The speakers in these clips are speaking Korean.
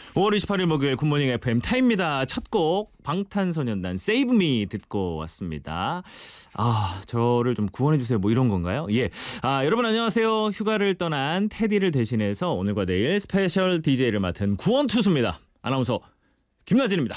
5월 28일 목요일 굿모닝 FM 타임입니다. 첫 곡 방탄소년단 Save Me 듣고 왔습니다. 저를 좀 구원해 주세요. 뭐 이런 건가요? 예. 여러분 안녕하세요. 휴가를 떠난 테디를 대신해서 오늘과 내일 스페셜 DJ를 맡은 구원투수입니다. 아나운서 김나진입니다.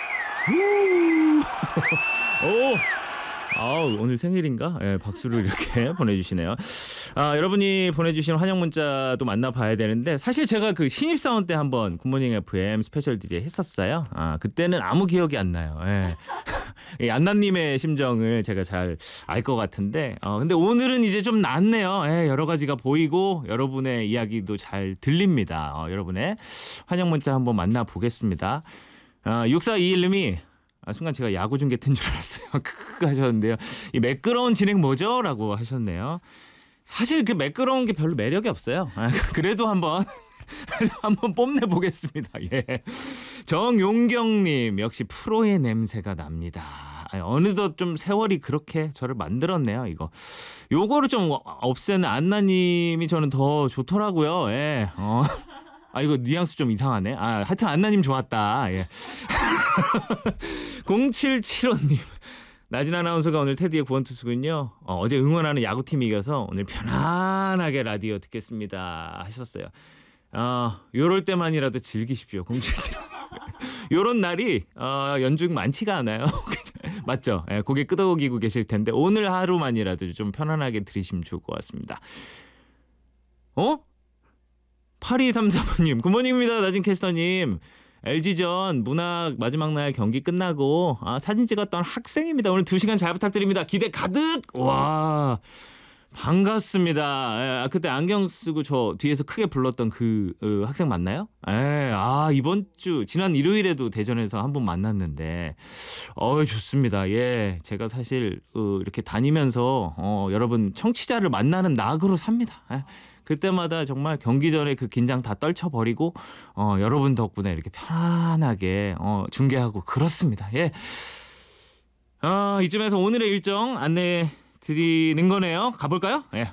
오늘 생일인가? 예, 박수를 이렇게 보내주시네요. 여러분이 보내주신 환영 문자도 만나봐야 되는데 사실 제가 그 신입사원 때 한번 굿모닝 FM 스페셜 DJ 했었어요. 그때는 아무 기억이 안 나요. 예. 이 안나님의 심정을 제가 잘 알 것 같은데 근데 오늘은 이제 좀 낫네요. 예, 여러 가지가 보이고 여러분의 이야기도 잘 들립니다. 여러분의 환영 문자 한번 만나보겠습니다. 6421님이 순간 제가 야구 중계 튼 줄 알았어요. 하셨는데요. 이 매끄러운 진행 뭐죠? 라고 하셨네요. 사실 그 매끄러운 게 별로 매력이 없어요. 그래도 한번 뽐내보겠습니다. 예. 정용경님 역시 프로의 냄새가 납니다. 어느덧 좀 세월이 그렇게 저를 만들었네요. 요거를 좀 없애는 안나님이 저는 더 좋더라고요. 예. 이거 뉘앙스 좀 이상하네. 하여튼 안나님 좋았다. 예. 0775님 나진 아나운서가 오늘 테디의 구원투수군요. 어제 응원하는 야구팀이 이겨서 오늘 편안하게 라디오 듣겠습니다 하셨어요. 요럴 때만이라도 즐기십시오. 0775 요런 날이 연중 많지가 않아요. 맞죠? 예, 고개 끄덕이고 계실 텐데 오늘 하루만이라도 좀 편안하게 들으시면 좋을 것 같습니다. 8233번님 굿모닝입니다. 나진 캐스터님. LG전 문학 마지막 날 경기 끝나고 사진 찍었던 학생입니다. 오늘 2시간 잘 부탁드립니다. 기대 가득. 와 반갑습니다. 그때 안경 쓰고 저 뒤에서 크게 불렀던 그 학생 맞나요? 이번 주 지난 일요일에도 대전에서 한 번 만났는데 좋습니다. 예, 제가 사실 이렇게 다니면서 여러분 청취자를 만나는 낙으로 삽니다. 그때마다 정말 경기 전에 그 긴장 다 떨쳐버리고 여러분 덕분에 이렇게 편안하게 중계하고 그렇습니다. 예. 이쯤에서 오늘의 일정 안내해 드리는 거네요. 가볼까요? 예.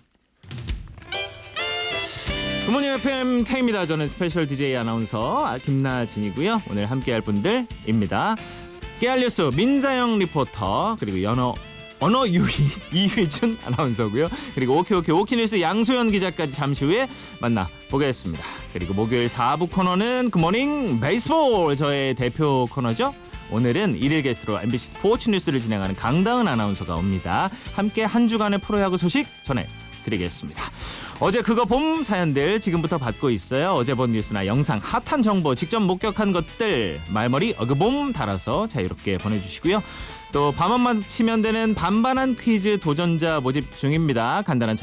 굿모닝 FM 타임입니다. 저는 스페셜 DJ 아나운서 김나진이고요. 오늘 함께할 분들입니다. 깨알 뉴스 민자영 리포터 그리고 언어 유희 이휘준 아나운서고요. 그리고 오키뉴스 양소연 기자까지 잠시 후에 만나보겠습니다. 그리고 목요일 4부 코너는 굿모닝 베이스볼 저의 대표 코너죠. 오늘은 일일 게스트로 MBC 스포츠 뉴스를 진행하는 강다은 아나운서가 옵니다. 함께 한 주간의 프로야구 소식 전해드리겠습니다. 어제 그거 봄 사연들 지금부터 받고 있어요. 어제 본 뉴스나 영상 핫한 정보 직접 목격한 것들 말머리 어그봄 달아서 자유롭게 보내주시고요. 또 밤만 치면 되는 반반한 퀴즈 도전자 모집 중입니다. 간단한